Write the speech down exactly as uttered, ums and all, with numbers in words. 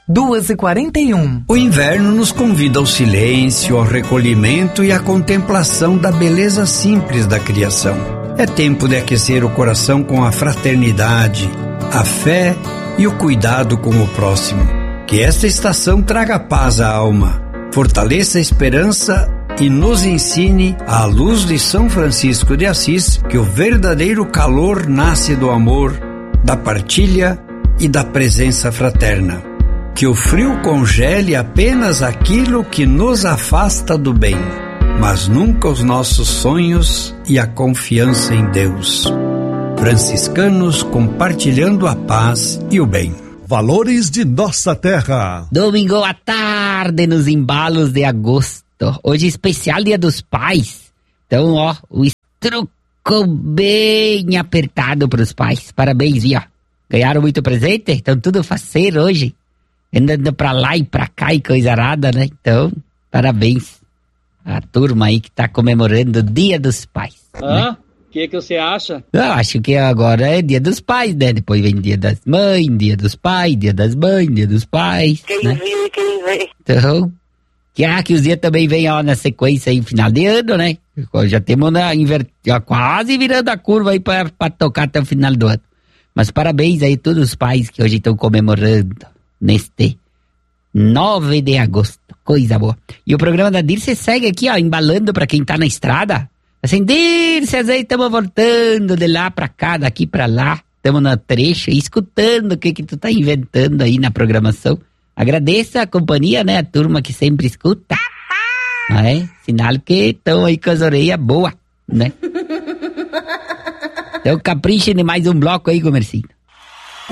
duas e quarenta e um. O inverno nos convida ao silêncio, ao recolhimento e à contemplação da beleza simples da criação. É tempo de aquecer o coração com a fraternidade, a fé e o cuidado com o próximo. Que esta estação traga paz à alma, fortaleça a esperança e nos ensine, à luz de São Francisco de Assis, que o verdadeiro calor nasce do amor, da partilha e da presença fraterna. Que o frio congele apenas aquilo que nos afasta do bem, mas nunca os nossos sonhos e a confiança em Deus. Franciscanos compartilhando a paz e o bem. Valores de nossa terra. Domingo à tarde, nos embalos de agosto. Hoje especial Dia dos Pais. Então, ó, o estruco bem apertado pros pais. Parabéns, viu? Ganharam muito presente? Então tudo faceiro hoje. Andando pra lá e pra cá e coisa arada, né? Então, parabéns a turma aí que tá comemorando o Dia dos Pais. Ah, o que que você acha? Eu acho que agora é Dia dos Pais, né? Depois vem Dia das Mães, Dia dos Pais, Dia das Mães, Dia dos Pais. Quem né? viu, quem vê. Então, que, ah, que os dias também vêm ó, na sequência aí, final de ano, né? Já temos na, invert... já quase virando a curva aí pra, pra tocar até o final do ano. Mas parabéns aí a todos os pais que hoje estão comemorando neste nove de agosto. Coisa boa. E o programa da Dirce segue aqui, ó, embalando pra quem tá na estrada. Assim, Dirce, aí estamos voltando de lá pra cá, daqui pra lá. Estamos no trecho, escutando o que que tu tá inventando aí na programação. Agradeça a companhia, né? A turma que sempre escuta. É, sinal que estão aí com as orelhas boas, né? Então caprichem de mais um bloco aí, Comercinho.